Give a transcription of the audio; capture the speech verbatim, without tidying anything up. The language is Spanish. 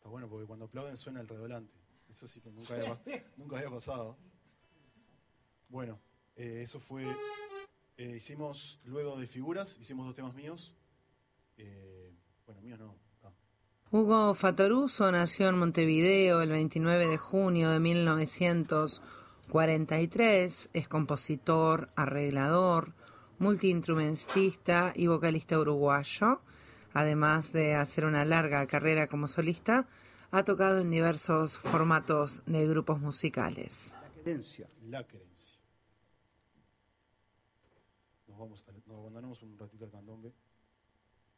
bueno, porque cuando aplauden suena el redolante. Eso sí que nunca había, nunca había pasado. Bueno, eh, eso fue... Eh, hicimos, luego de figuras, hicimos dos temas míos. Eh, bueno, míos no. no. Hugo Fattoruso nació en Montevideo el veintinueve de junio de mil novecientos cuarenta y tres. Es compositor, arreglador, multiinstrumentista y vocalista uruguayo. Además de hacer una larga carrera como solista, ha tocado en diversos formatos de grupos musicales. La querencia. La querencia. Nos vamos, a, nos abandonamos un ratito al candombe.